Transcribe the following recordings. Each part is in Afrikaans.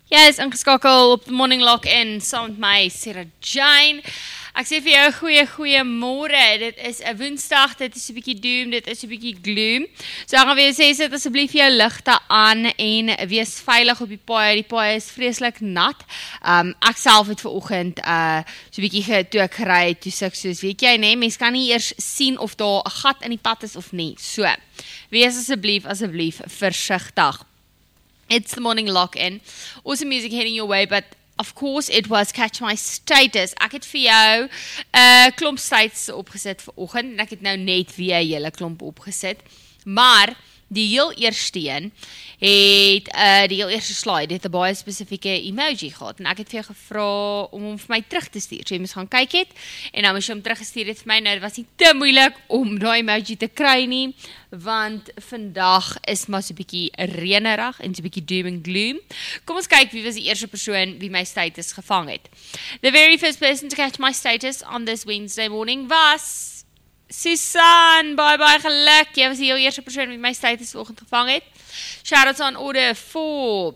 Jy is ingeskakel op die Morning Lock-in saam met my, Sarah Jane. Ek sê vir jou goeie môre. Dit is 'n Woensdag, dit is 'n bietjie doom, dit is 'n bietjie gloom. So ek gaan weer sê, sit asseblief jou ligte aan en wees veilig op die paai. Die paai is vreeslik nat. Ek self het vanoggend so 'n bietjie toe ek gery het, toe sê ek soos, weet jy, nee, mens kan nie eers sien of daar 'n gat in die pad is of nie. So, wees asseblief versigtig. It's the Morning Lock-in. Awesome music heading your way, but of course it was Catch My Status. Ek het vir jou 'n klomp status opgesit vanoggend en ek het nou net weer 'n hele klomp opgesit. Maar die heel eerste een het die heel eerste slide het 'n baie spesifieke emoji gehad en ek het vir jou gevra om hom vir my terug te stuur. So jy moes gaan kyk het en dan moes jy hom teruggestuur het vir my. Nou dit was nie te moeilik om daai emoji te kry nie, want vandag is maar so 'n bietjie reënerig en so 'n bietjie doom and gloom. Kom ons kyk wie was die eerste persoon wie my status gevang het. The very first person to catch my status on this Wednesday morning was Susan. Bye geluk. Jy was die heel eerste persoon wie my status vanoggend gevang het. Shoutouts on order for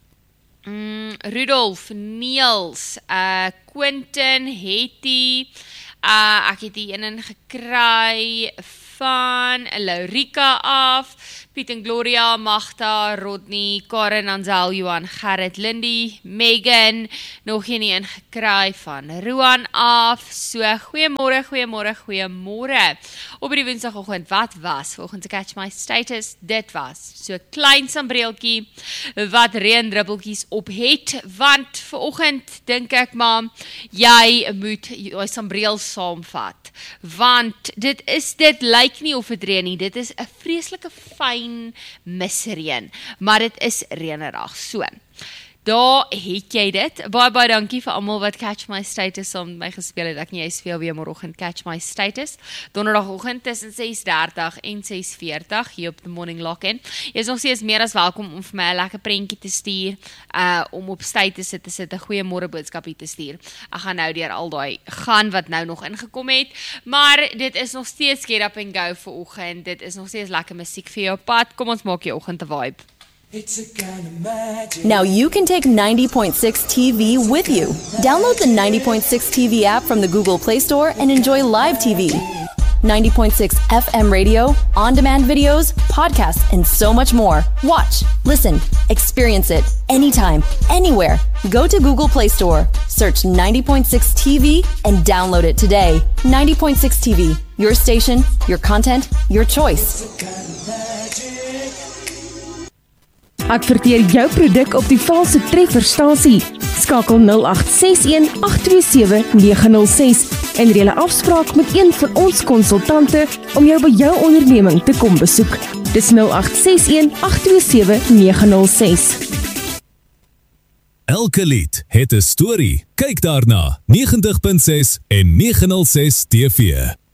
Rudolf, Niels, Quentin, Hetty, ek het die een gekry van Laurika af, Piet en Gloria, Magda, Rodney, Karen, Ansel, Johan, Gerrit, Lindy, Megan, nog een gekry van Roan af. So, goeiemôre. Op die Woensdagoggend, wat was vanoggend se Catch My Status? Dit was so 'n klein sambreeltjie wat reendruppeltjies op het, want vanoggend dink ek maar jy moet jou sambreel saamvat, want dit lyk nie of dit reën nie, dit is 'n vreeslike fyn misreën, maar dit is reënerig. So, daar het jy dit. Baie dankie vir almal wat Catch My Status saam met my gespeel het. Ek nie jy speel weer môreoggend Catch My Status. Donderdagoggend tussen 6:30 en 6:40 hier op die Morning Lock-in. Jy is nog steeds meer as welkom om vir my 'n lekker prentjie te stuur, om op status te sit 'n goeie môre boodskapie te stuur. Ek gaan nou deur al daai gaan wat nou nog ingekom het, maar dit is nog steeds get up and go vir oggend. Dit is nog steeds lekker musiek vir jou pad. Kom ons maak jou oggend 'n vibe. It's a kind of magic. Now you can take 90.6 TV with you. Download the 90.6 TV app from the Google Play Store and enjoy live TV. 90.6 FM radio, on-demand videos, podcasts, and so much more. Watch, listen, experience it anytime, anywhere. Go to Google Play Store, search 90.6 TV, and download it today. 90.6 TV, your station, your content, your choice. Adverteer jou produk op die valse trefferstasie. Skakel 0861-827-906 en reël 'n afspraak met een van ons konsultante om jou by jou onderneming te kom besoek. Dis 0861-827-906. Elke lied het 'n storie. Kyk daarna 90.6 en 906 TV.